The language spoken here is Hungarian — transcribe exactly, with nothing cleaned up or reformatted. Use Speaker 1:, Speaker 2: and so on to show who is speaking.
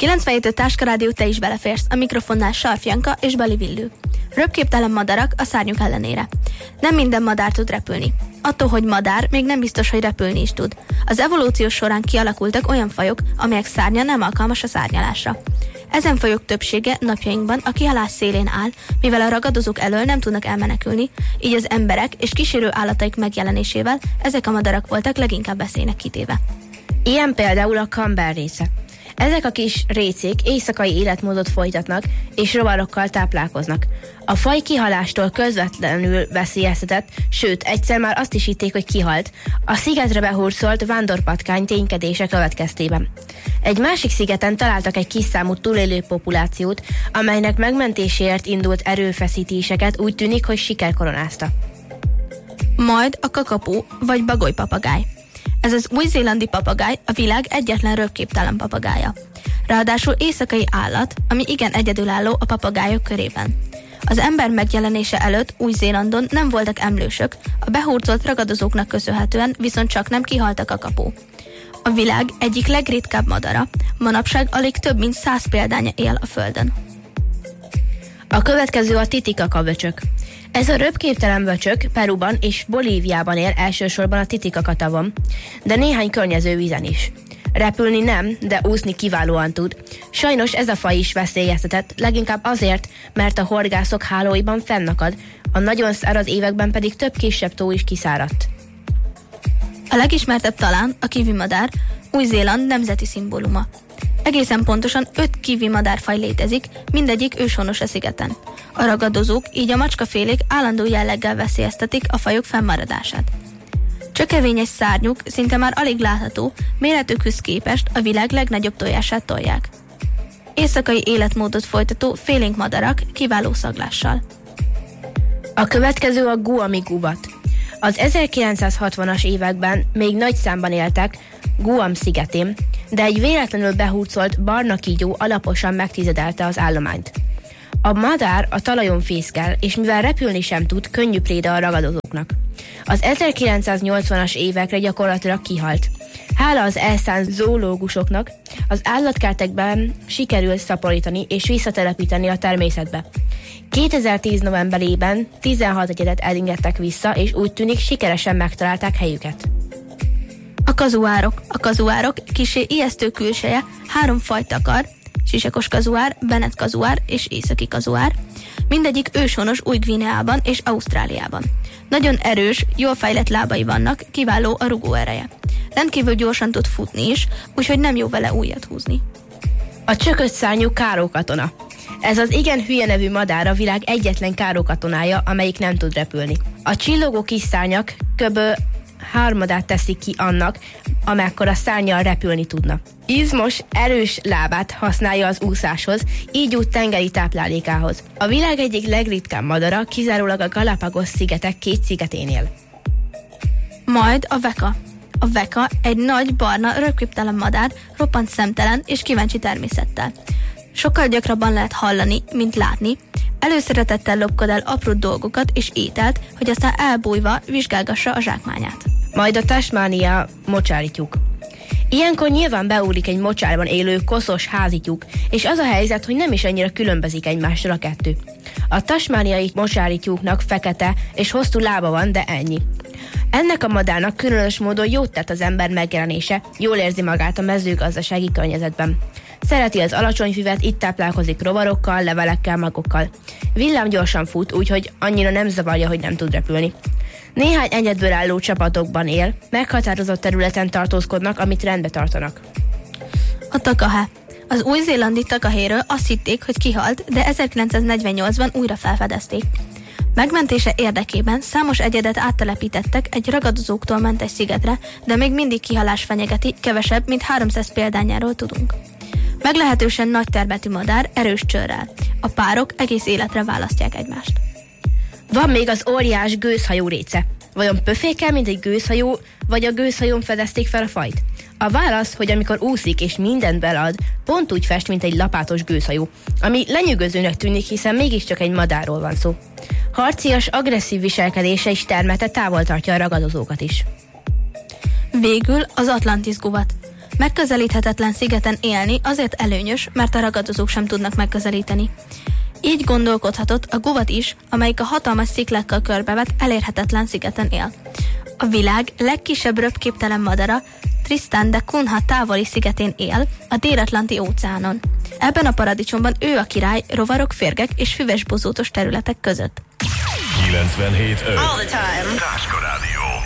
Speaker 1: kilencvenhét Táskarádió, te is beleférsz, a mikrofonnál Sarf Janka és Bali Villő. Röpképtelen madarak a szárnyuk ellenére. Nem minden madár tud repülni. Attól, hogy madár, még nem biztos, hogy repülni is tud. Az evolúció során kialakultak olyan fajok, amelyek szárnya nem alkalmas a szárnyalásra. Ezen fajok többsége napjainkban a kihalás szélén áll, mivel a ragadozók elől nem tudnak elmenekülni, így az emberek és kísérő állataik megjelenésével ezek a madarak voltak leginkább veszélynek kitéve.
Speaker 2: Ilyen például a kamberréce. Ezek a kis récék éjszakai életmódot folytatnak és rovarokkal táplálkoznak. A faj kihalástól közvetlenül veszélyeztetett, sőt, egyszer már azt is hitték, hogy kihalt, a szigetre behurcolt vándorpatkány ténykedése következtében. Egy másik szigeten találtak egy kis számú túlélő populációt, amelynek megmentéséért indult erőfeszítéseket úgy tűnik, hogy siker koronázta.
Speaker 1: Majd a kakapó vagy bagolypapagáj. Ez az új-zélandi papagáj a világ egyetlen röpképtelen papagája. Ráadásul éjszakai állat, ami igen egyedülálló a papagájok körében. Az ember megjelenése előtt Új-Zélandon nem voltak emlősök, a behurcolt ragadozóknak köszönhetően viszont csak nem kihalt a kakapó. A világ egyik legritkább madara, manapság alig több mint száz példánya él a Földön.
Speaker 2: A következő a Titicaca vöcsök. Ez a röpképtelen vöcsök Peruban és Bolíviában él, elsősorban a Titicaca tavon, de néhány környező vízen is. Repülni nem, de úszni kiválóan tud. Sajnos ez a faj is veszélyeztetett, leginkább azért, mert a horgászok hálóiban fennakad, a nagyon száraz években pedig több kisebb tó is kiszáradt.
Speaker 1: A legismertebb talán a kiwi madár, Új-Zéland nemzeti szimbóluma. Egészen pontosan öt kiwi madárfaj létezik, mindegyik őshonos a szigeten. A ragadozók, így a macskafélék állandó jelleggel veszélyeztetik a fajok fennmaradását. Csökevényes szárnyuk szinte már alig látható, méretükhöz képest a világ legnagyobb tojását tolják. Éjszakai életmódot folytató félénk madarak kiváló szaglással.
Speaker 2: A következő a Guami-guvat. Az ezerkilencszázhatvanas években még nagy számban éltek Guam szigetén, de egy véletlenül behurcolt barna kígyó alaposan megtizedelte az állományt. A madár a talajon fészkel, és mivel repülni sem tud, könnyű préda a ragadozóknak. Az ezerkilencszáznyolcvanas évekre gyakorlatilag kihalt. Hála az elszánt zoológusoknak az állatkertekben sikerült szaporítani és visszatelepíteni a természetbe. kétezer-tíz novemberében tizenhat egyedet elengedtek vissza, és úgy tűnik sikeresen megtalálták helyüket.
Speaker 1: A kazuárok. A kazuárok kissé ijesztő külseje, három fajt takar, sisakos kazuár, Bennett kazuár és északi kazuár, mindegyik őshonos Új-Guineában és Ausztráliában. Nagyon erős, jól fejlett lábai vannak, kiváló a rugó ereje. Rendkívül gyorsan tud futni is, úgyhogy nem jó vele ujjat húzni.
Speaker 2: A csökött szárnyú kárókatona. Ez az igen hülye nevű madár a világ egyetlen kárókatonája, amelyik nem tud repülni. A csillogó kis szárnyak kb. Harmadát teszik ki annak, amekkora szárnnyal repülni tudna. Izmos, erős lábát használja az úszáshoz, így úgy tengeri táplálékához. A világ egyik legritkább madara kizárólag a Galapagos szigetek két szigetén él.
Speaker 1: Majd a veka. A veka egy nagy, barna, röpképtelen madár, roppant szemtelen és kíváncsi természettel. Sokkal gyakrabban lehet hallani, mint látni. Előszeretettel lopkod el apró dolgokat és ételt, hogy aztán elbújva vizsgálgassa a zsákmányát.
Speaker 2: Majd a tasmánia mocsárityúk. Ilyenkor nyilván beúlik egy mocsárban élő koszos házityúk, és az a helyzet, hogy nem is annyira különbözik egymástól a kettő. A tasmániai mocsárityúknak fekete és hosszú lába van, de ennyi. Ennek a madárnak különös módon jót tett az ember megjelenése, jól érzi magát a mezőgazdasági környezetben. Szereti az alacsony füvet, itt táplálkozik rovarokkal, levelekkel, magokkal. Villám gyorsan fut, úgyhogy annyira nem zavarja, hogy nem tud repülni. Néhány egyedből álló csapatokban él, meghatározott területen tartózkodnak, amit rendbe tartanak.
Speaker 1: A takahe. Az új-zélandi takahéről azt hitték, hogy kihalt, de ezerkilencszáznegyvennyolcban újra felfedezték. Megmentése érdekében számos egyedet áttelepítettek egy ragadozóktól mentes szigetre, de még mindig kihalás fenyegeti, kevesebb, mint háromszáz példányáról tudunk. Meglehetősen nagy termetű madár, erős csőrrel. A párok egész életre választják egymást.
Speaker 2: Van még az óriás gőzhajó réce. Vajon pöfékel, mint egy gőzhajó, vagy a gőzhajón fedezték fel a fajt? A válasz, hogy amikor úszik és mindent belead, pont úgy fest, mint egy lapátos gőzhajó, ami lenyűgözőnek tűnik, hiszen mégiscsak egy madárról van szó. Harcias, agresszív viselkedése és termete távol tartja a ragadozókat is.
Speaker 1: Végül az Atlantis guvat. Megközelíthetetlen szigeten élni azért előnyös, mert a ragadozók sem tudnak megközelíteni. Így gondolkodhatott a guvat is, amelyik a hatalmas sziklákkal körbevett, elérhetetlen szigeten él. A világ legkisebb röpképtelen madara Tristan da Cunha távoli szigetén él, a Dél-Atlanti óceánon. Ebben a paradicsomban ő a király rovarok, férgek és füves bozótos területek között.
Speaker 3: kilencvenhét öt